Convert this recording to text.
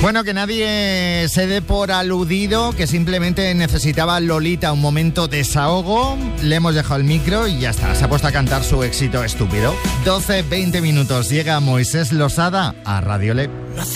Bueno, que nadie se dé por aludido, que simplemente necesitaba Lolita un momento de desahogo. Le hemos dejado el micro y ya está, se ha puesto a cantar su éxito estúpido. 12-20 minutos, llega Moisés Losada a Radio Le.